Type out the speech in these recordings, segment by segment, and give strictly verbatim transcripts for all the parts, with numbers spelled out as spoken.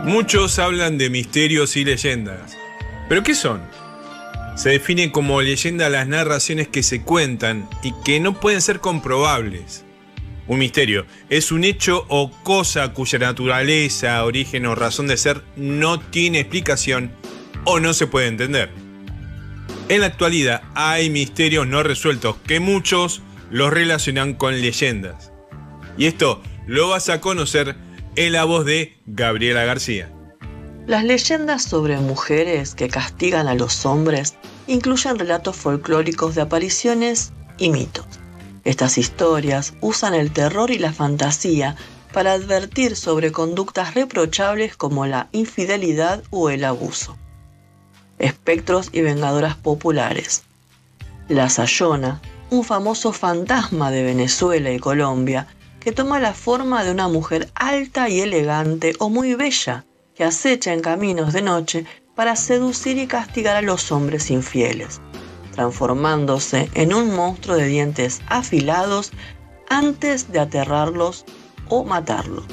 Muchos hablan de misterios y leyendas. ¿Pero qué son? Se define como leyenda las narraciones que se cuentan y que no pueden ser comprobables. Un misterio es un hecho o cosa cuya naturaleza, origen o razón de ser no tiene explicación o no se puede entender. En la actualidad hay misterios no resueltos que muchos los relacionan con leyendas. Y esto lo vas a conocer en la voz de Gabriela García. Las leyendas sobre mujeres que castigan a los hombres incluyen relatos folclóricos de apariciones y mitos. Estas historias usan el terror y la fantasía para advertir sobre conductas reprochables como la infidelidad o el abuso. Espectros y vengadoras populares. La Sayona, un famoso fantasma de Venezuela y Colombia, que toma la forma de una mujer alta y elegante o muy bella, que acecha en caminos de noche para seducir y castigar a los hombres infieles, transformándose en un monstruo de dientes afilados antes de aterrarlos o matarlos.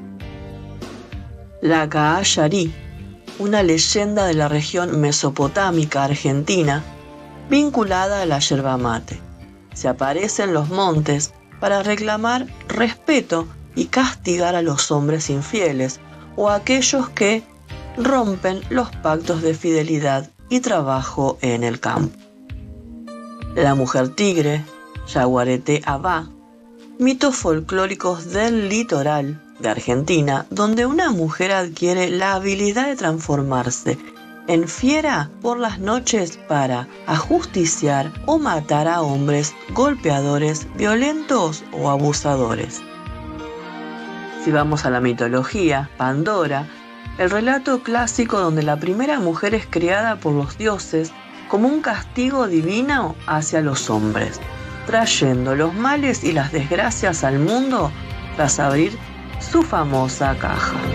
La Cahallarí, una leyenda de la región mesopotámica argentina, vinculada a la yerba mate. Se aparece en los montes para reclamar respeto y castigar a los hombres infieles o a aquellos que rompen los pactos de fidelidad y trabajo en el campo. La mujer tigre, Yaguareté Abá, mitos folclóricos del litoral de Argentina, donde una mujer adquiere la habilidad de transformarse en fiera por las noches para ajusticiar o matar a hombres golpeadores, violentos o abusadores. Si vamos a la mitología, Pandora, el relato clásico donde la primera mujer es creada por los dioses como un castigo divino hacia los hombres, trayendo los males y las desgracias al mundo tras abrir su famosa caja.